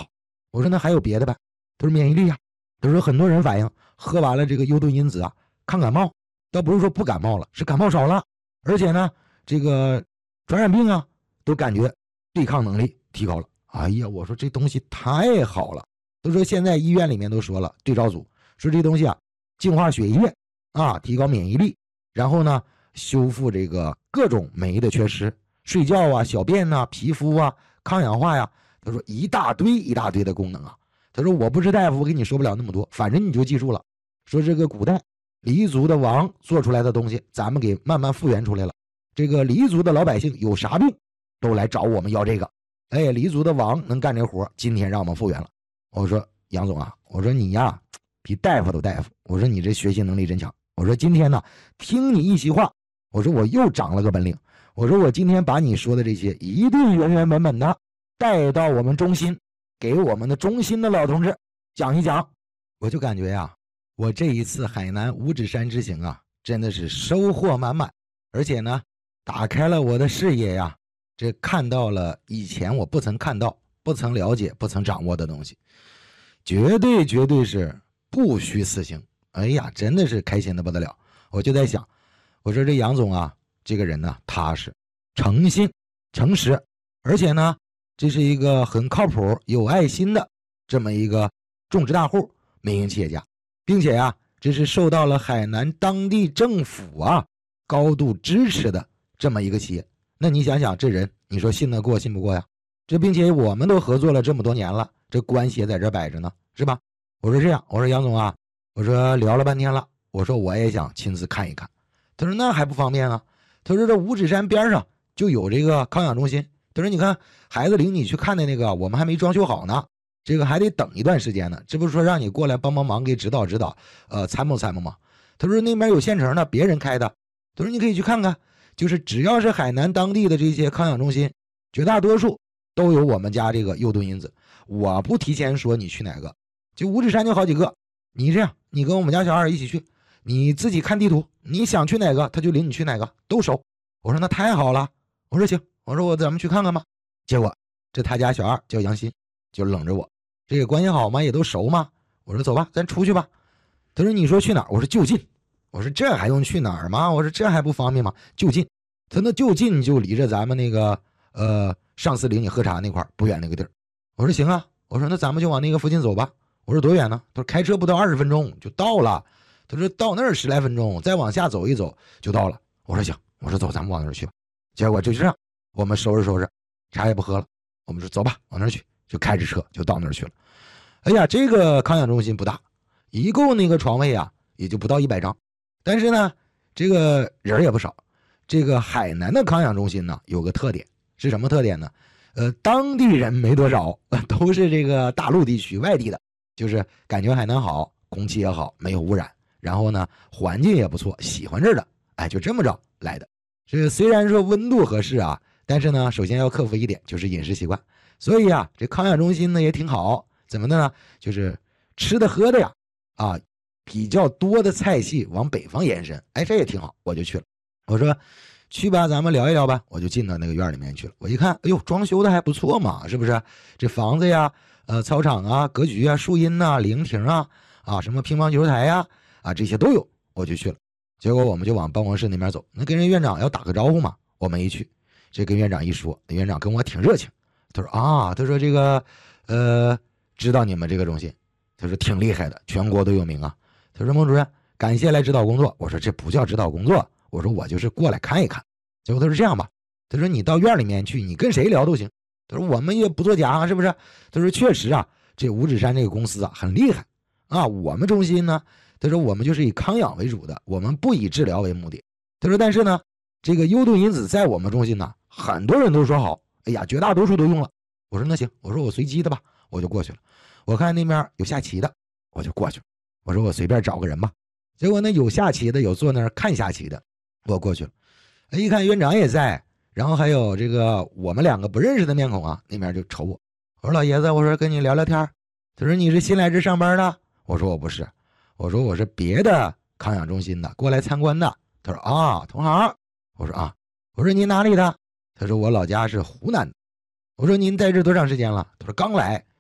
我说那还有别的呗？他说免疫力啊。他说很多人反映喝完了这个优盾因子啊，抗感冒，倒不是说不感冒了，是感冒少了，而且呢，这个传染病啊都感觉对抗能力提高了。哎呀，我说这东西太好了。都说现在医院里面都说了，对照组说这东西啊，净化血液啊，提高免疫力，然后呢，修复这个各种酶的缺失，睡觉啊、小便啊、皮肤啊、抗氧化呀。他说一大堆一大堆的功能啊。他说我不是大夫，我给你说不了那么多，反正你就记住了。说这个古代黎族的王做出来的东西，咱们给慢慢复原出来了。这个黎族的老百姓有啥病，都来找我们要这个。哎，黎族的王能干这活，今天让我们复原了。我说杨总啊，我说你呀比大夫都大夫，我说你这学习能力真强。我说今天呢听你一席话，我说我又长了个本领。我说我今天把你说的这些一定原原本本的带到我们中心，给我们的中心的老同志讲一讲。我就感觉呀，我这一次海南五指山之行啊，真的是收获满满，而且呢打开了我的视野呀，这看到了以前我不曾看到、不曾了解、不曾掌握的东西，绝对是不虚此行。哎呀，真的是开心的不得了。我就在想，我说这杨总啊，这个人呢踏实、诚信、诚实，而且呢这是一个很靠谱、有爱心的这么一个种植大户、民营企业家，并且呀，这是受到了海南当地政府啊高度支持的这么一个企业。那你想想这人，你说信得过信不过呀？这并且我们都合作了这么多年了，这关系也在这摆着呢，是吧？我说这样，我说杨总啊，我说聊了半天了，我说我也想亲自看一看。他说那还不方便啊。他说这五指山边上就有这个康养中心。他说你看孩子领你去看的那个，我们还没装修好呢，这个还得等一段时间呢。这不是说让你过来帮忙给指导指导，参谋参谋吗？他说那边有现成的，别人开的。他说你可以去看看，就是只要是海南当地的这些康养中心，绝大多数都有我们家这个优盾因子。我不提前说你去哪个，就五指山就好几个。你这样，你跟我们家小二一起去，你自己看地图，你想去哪个他就领你去哪个，都熟。我说那太好了，我说行，我说咱们去看看吧。结果这他家小二叫杨鑫，就冷着我，这个关系好吗？也都熟吗？我说走吧，咱出去吧。他说你说去哪儿？我说就近。我说这还用去哪儿吗？我说这还不方便吗？就近。他那就近就离着咱们那个上次领你喝茶那块不远那个地儿。我说行啊，我说那咱们就往那个附近走吧。我说多远呢？他说开车不到20分钟就到了。他说到那儿10来分钟，再往下走一走就到了。我说行，我说走，咱们往那儿去吧。结果就这样，我们收拾收拾，茶也不喝了，我们说走吧，往那儿去，就开着车就到那儿去了。哎呀，这个康养中心不大，一共那个床位啊也就不到100张，但是呢这个人也不少。这个海南的康养中心呢有个特点，是什么特点呢？当地人没多少，都是这个大陆地区外地的，就是感觉海南好，空气也好，没有污染，然后呢环境也不错，喜欢这儿的，哎，就这么着来的。这虽然说温度合适啊，但是呢首先要克服一点，就是饮食习惯。所以啊这康养中心呢也挺好，怎么的呢？就是吃的喝的呀啊比较多的菜系往北方延伸，哎，这也挺好，我就去了。我说去吧，咱们聊一聊吧。我就进到那个院里面去了。我一看，哎呦，装修的还不错嘛，是不是？这房子呀，操场啊，格局啊，树荫呐，凉亭啊，什么乒乓球台呀，这些都有。我就去了。结果我们就往办公室那边走，那跟人院长要打个招呼嘛。我们一去，这跟院长一说，院长跟我挺热情。他说他说这个知道你们这个中心，他说挺厉害的，全国都有名啊。他说孟主任，感谢来指导工作。我说这不叫指导工作，我说我就是过来看一看。结果他说这样吧，他说你到院里面去，你跟谁聊都行。他说我们也不作假啊，是不是？他说确实啊，这五指山这个公司啊很厉害啊。我们中心呢，他说我们就是以康养为主的，我们不以治疗为目的。他说但是呢，这个优盾因子在我们中心呢，很多人都说好，哎呀，绝大多数都用了。我说那行，我说我随机的吧，我就过去了。我看那边有下棋的，我就过去了。我说我随便找个人吧。结果呢有下棋的，有坐那儿看下棋的，我过去了。一看院长也在，然后还有这个我们2个不认识的面孔啊，那边就瞅我。我说老爷子，我说跟你聊聊天。他说你是新来这上班的？我说我不是，我说我是别的康养中心的，过来参观的。他说同行。我说我说您哪里的？他说我老家是湖南的。我说您在这多长时间了？他说刚来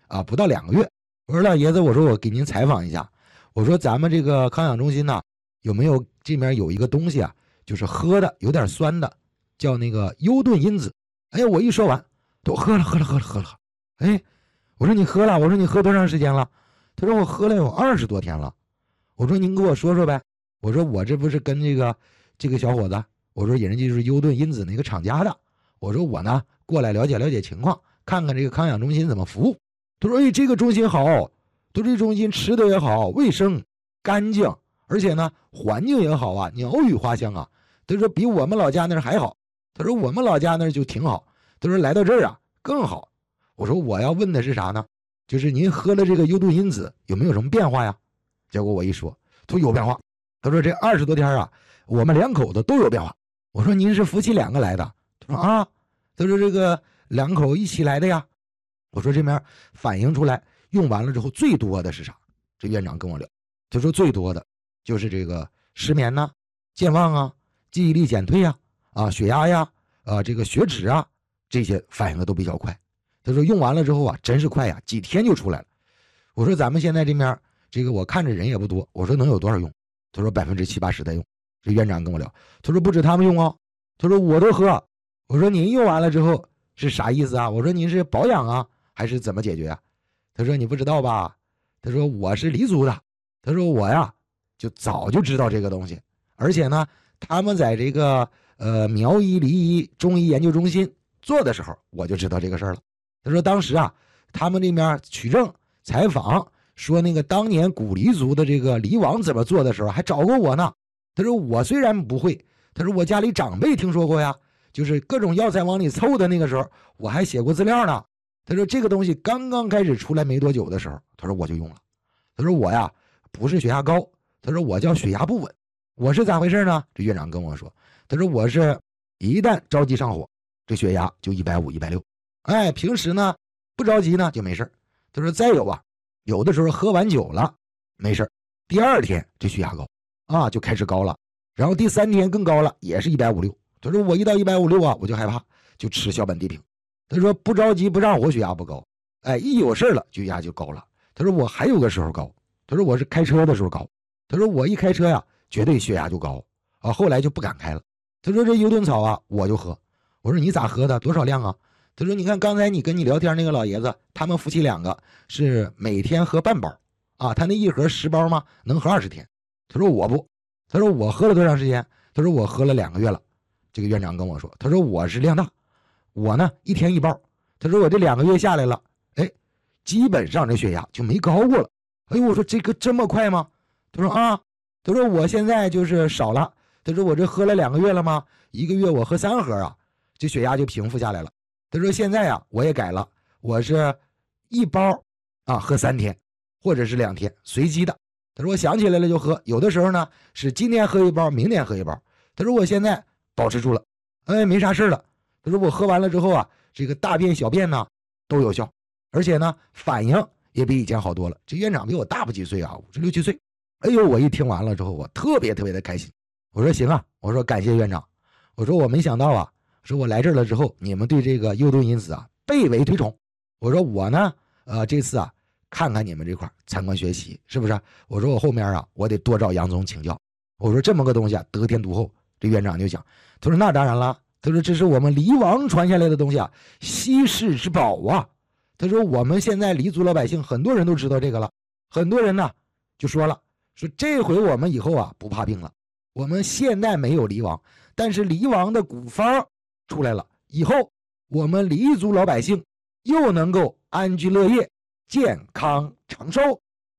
啊，不到2个月。我说老爷子，我说我给您采访一下，我说咱们这个康养中心呢，有没有这边有一个东西啊，就是喝的有点酸的，叫那个优盾因子。哎，我一说完，都喝了。哎，我说你喝了，我说你喝多长时间了？他说我喝了有20多天了。我说您给我说说呗。我说我这不是跟这个小伙子，我说人家就是优盾因子那个厂家的。我说我呢过来了解情况，看看这个康养中心怎么服务。他说哎，这个中心好，都这中心吃的也好，卫生干净，而且呢环境也好啊，鸟语花香啊。他说比我们老家那儿还好。他说我们老家那儿就挺好。他说来到这儿啊更好。我说我要问的是啥呢？就是您喝了这个优盾因子有没有什么变化呀？结果我一说，他说有变化。他说这20多天啊，我们2口子都有变化。我说您是夫妻2个来的？他说啊，他说这个2口一起来的呀。我说这边反映出来用完了之后最多的是啥？这院长跟我聊，他说最多的就是这个失眠呐、健忘啊、记忆力减退呀、血压呀、这个血脂啊，这些反应的都比较快。他说用完了之后啊，真是快呀，几天就出来了。我说咱们现在这边这个我看着人也不多，我说能有多少用？他说70%-80%在用。这院长跟我聊，他说不止他们用哦，他说我都喝。我说您用完了之后是啥意思啊？我说您是保养啊，还是怎么解决啊？他说你不知道吧？他说我是黎族的。他说我呀就早就知道这个东西，而且呢，他们在这个苗医黎医中医研究中心做的时候，我就知道这个事儿了。他说当时啊，他们那边取证采访说那个当年古黎族的这个黎王怎么做的时候，还找过我呢。他说我虽然不会，他说我家里长辈听说过呀，就是各种药材往里凑的那个时候，我还写过资料呢。他说这个东西刚刚开始出来没多久的时候，他说我就用了。他说我呀不是血压高，他说我叫血压不稳。我是咋回事呢？这院长跟我说，他说我是一旦着急上火，这血压就150、160。哎，平时呢不着急呢就没事。他说再有啊，有的时候喝完酒了没事，第2天这血压高啊就开始高了，然后第3天更高了，也是150、160。他说我一到150、160啊我就害怕，就吃小本地平。他说不着急不上火血压不高，哎，一有事了血压就高了。他说我还有个时候高，他说我是开车的时候高。他说我一开车呀绝对血压就高啊，后来就不敢开了。他说这优盾草啊我就喝。我说你咋喝的？多少量啊？他说你看刚才你跟你聊天那个老爷子，他们夫妻2个是每天喝半包啊，他那一盒10包嘛，能喝20天。他说我不，他说我喝了多长时间？他说我喝了2个月了。这个院长跟我说，他说我是量大，我呢1天1包。他说我这2个月下来了，哎，基本上这血压就没高过了。哎呦，我说这个这么快吗？他说啊，他说我现在就是少了。他说我这喝了2个月了吗？1个月我喝3盒啊，这血压就平复下来了。他说现在啊我也改了，我是1包啊喝3天或者是2天，随机的。他说我想起来了就喝，有的时候呢是今天喝1包，明天喝1包。他说我现在保持住了，哎，没啥事了。他说我喝完了之后啊，这个大便小便呢都有效，而且呢反应也比以前好多了。这院长比我大不几岁啊，56、7岁。哎呦，我一听完了之后，我特别的开心。我说行啊，我说感谢院长。我说我没想到啊，说我来这儿了之后，你们对这个优盾因子啊倍为推崇。我说我呢这次啊看看你们这块参观学习，是不是？我说我后面啊我得多找杨总请教。我说这么个东西啊得天独厚。这院长就讲，他说那当然了，他说这是我们黎王传下来的东西啊，稀世之宝啊。他说我们现在黎族老百姓很多人都知道这个了，很多人呢就说了，说这回我们以后啊不怕病了。我们现在没有黎王，但是黎王的古方出来了，以后我们黎族老百姓又能够安居乐业，健康长寿。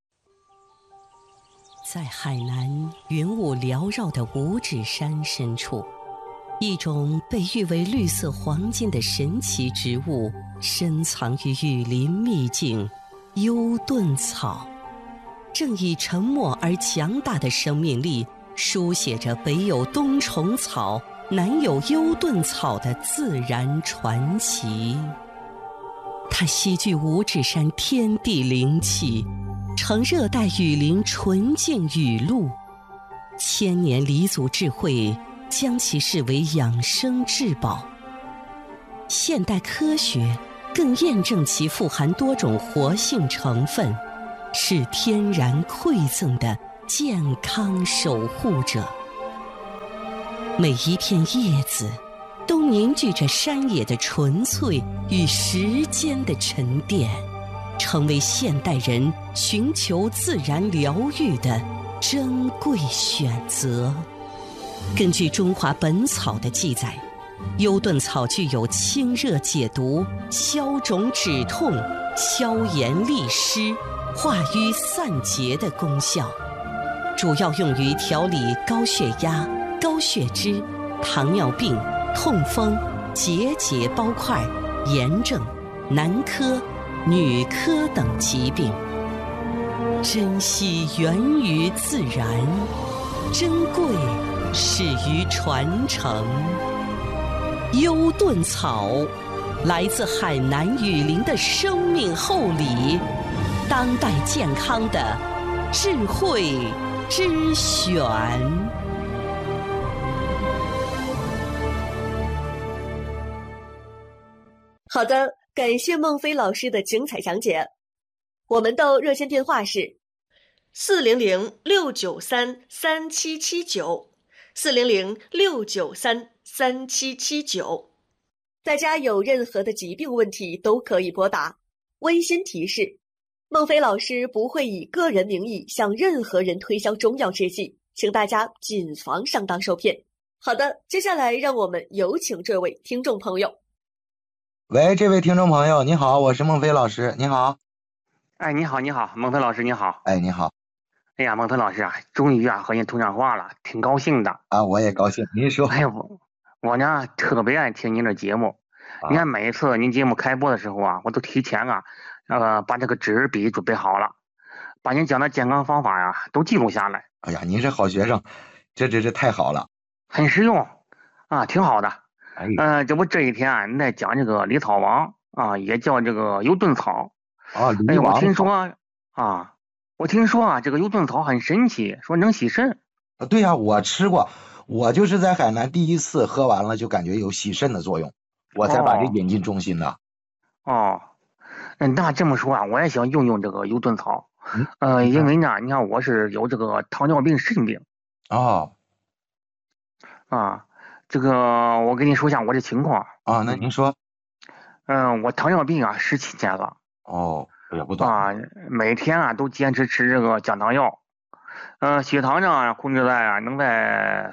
在海南云雾缭绕的五指山深处，一种被誉为绿色黄金的神奇植物深藏于雨林秘境——优盾草，正以沉默而强大的生命力书写着北有冬虫草，南有优盾草的自然传奇。它吸聚五指山天地灵气，呈热带雨林纯净雨露，千年黎族智慧将其视为养生至宝。现代科学更验证其富含多种活性成分，是天然馈赠的健康守护者。每一片叶子都凝聚着山野的纯粹与时间的沉淀，成为现代人寻求自然疗愈的珍贵选择。根据《中华本草》的记载，优顿草具有清热解毒、消肿止痛、消炎利湿、化瘀散结的功效，主要用于调理高血压、高血脂、糖尿病、痛风、结节包块、炎症、男科、女科等疾病。珍惜源于自然，珍贵始于传承。优顿草来自海南雨林的生命厚礼，当代健康的智慧之选。 好的，感谢孟非老师的精彩讲解。我们的热线电话是400-693-3779，400-693-3779。大家有任何的疾病问题都可以拨打。温馨提示：孟非老师不会以个人名义向任何人推销中药制剂，请大家谨防上当受骗。好的，接下来让我们有请这位听众朋友。 喂，这位听众朋友，你好，我是孟非老师，你好。 哎，你好，孟飞老师，你好。 哎，你好。 哎呀，孟飞老师啊，终于和您通上话了，挺高兴的。 啊，我也高兴。您说。 哎呀，我呢特别爱听您的节目。你看每一次您节目开播的时候啊，我都提前把这个纸笔准备好了，把您讲的健康方法呀都记录下来。 哎呀，您是好学生，这太好了， 很实用啊，挺好的。这不这一天啊，你在讲这个李草王啊，也叫这个优顿草。 李王。 我听说这个优顿草很神奇，说能洗肾。 对呀，我吃过，我就是在海南第一次喝完了就感觉有洗肾的作用，我才把这引进中心的。 那这么说我也想用这个优顿草。因为呢，你看我是有这个糖尿病肾病。这个我跟你说一下我的情况。 那您说。 我糖尿病17年了。 也不短。 每天都坚持吃这个降糖药。血糖呢控制在能在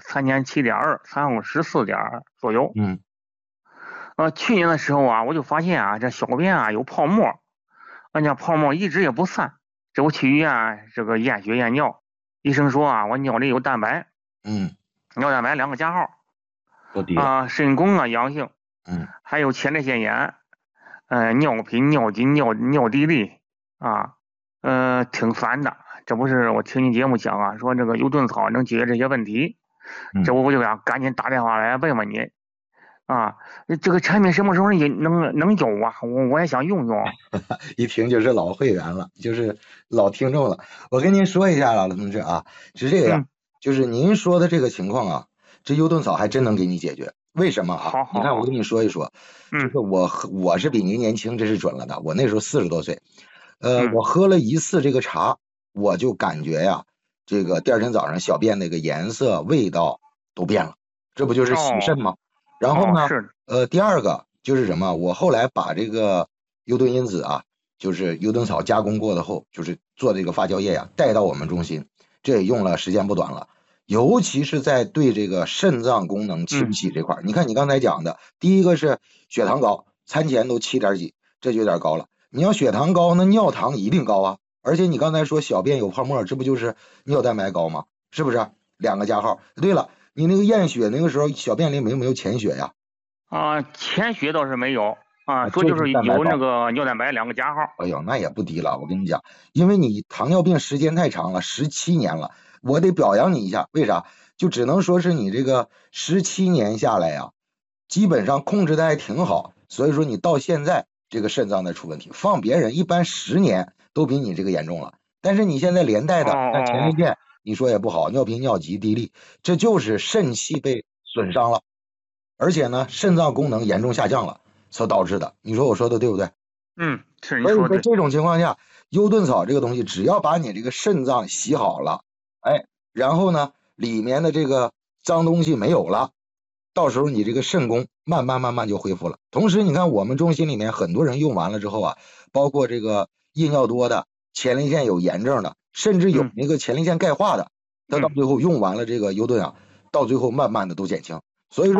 37.2、314点左右。去年的时候我就发现这小便有泡沫，这泡沫一直也不散。这我去医院这个验血验尿，医生说我尿里有蛋白。尿蛋白2个加号。 多低肾功阳性。还有前列腺炎。尿频、尿急、尿滴沥挺烦的。这不是我听你节目讲说这个优顿草能解决这些问题。这我就想赶紧打电话来问问你这个产品什么时候也能有我也想用。 一听就是老会员了，就是老听众了。我跟您说一下老同志是这样，就是您说的这个情况这优顿草还真能给你解决。为什么好你看我跟你说一说。就是我是比您年轻，这是准了的。我那时候40多岁，我喝了一次这个茶，我就感觉这个第二天早上小便那个颜色、味道都变了，这不就是洗肾吗？然后呢，第二个就是什么？我后来把这个优顿因子就是优顿草加工过的后，就是做这个发酵液带到我们中心，这也用了时间不短了。尤其是在对这个肾脏功能清洗这块，你看你刚才讲的，第一个是血糖高，餐前都7点几，这就有点高了。你要血糖高，那尿糖一定高而且你刚才说小便有泡沫，这不就是尿蛋白高吗？是不是？2个加号。对了，你那个验血那个时候小便里没有潜血呀？ 潜血倒是没有说就是有那个尿蛋白2个加号。 哎呦，那也不低了，我跟你讲，因为你糖尿病时间太长了，17年了。我得表扬你一下，为啥？就只能说是你这个17年下来基本上控制的还挺好，所以说你到现在这个肾脏在出问题，放别人一般10年都比你这个严重了。但是你现在连带的前列腺你说也不好，尿频、尿急、滴沥，这就是肾气被损伤了，而且呢肾脏功能严重下降了。 所导致的。你说我说的对不对？ 是你说的。 所以在这种情况下，优盾草这个东西，只要把你这个肾脏洗好了，然后呢，里面的这个脏东西没有了，到时候你这个肾功慢慢就恢复了。同时，你看我们中心里面很多人用完了之后啊，包括这个夜尿多的、前列腺有炎症的，甚至有那个前列腺钙化的，他到最后用完了这个优盾啊，到最后慢慢的都减轻。所以说。